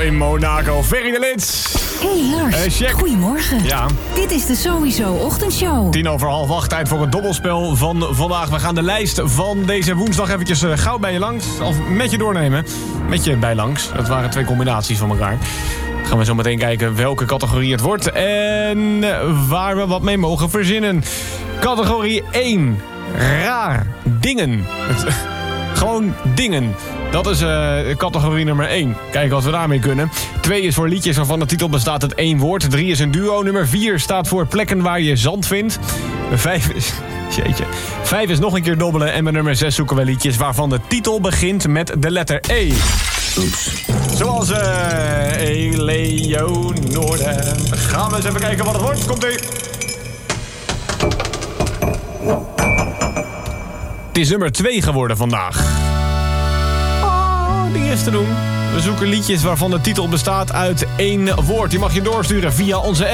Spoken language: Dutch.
in Monaco. Ferry de Lits. Hey Lars, goedemorgen. Ja. Dit is de Sowieso Ochtendshow. 7:50, tijd voor het dobbelspel van vandaag. We gaan de lijst van deze woensdag eventjes gauw bij je langs. Of met je doornemen. Met je bij langs. Dat waren 2 combinaties van elkaar. Gaan we zo meteen kijken welke categorie het wordt. En waar we wat mee mogen verzinnen. Categorie 1. Raar. Dingen. Gewoon dingen. Dat is categorie nummer 1. Kijken wat we daarmee kunnen. 2 is voor liedjes waarvan de titel bestaat uit 1 woord. 3 is een duo. Nummer 4 staat voor plekken waar je zand vindt. 5 is... Jeetje. 5 is nog een keer dobbelen. En bij nummer 6 zoeken we liedjes waarvan de titel begint met de letter E. Oeps. Zoals Eleonore. Gaan we eens even kijken wat het wordt. Komt-ie. Het is nummer 2 geworden vandaag. Oh, die is te doen. We zoeken liedjes waarvan de titel bestaat uit 1 woord. Die mag je doorsturen via onze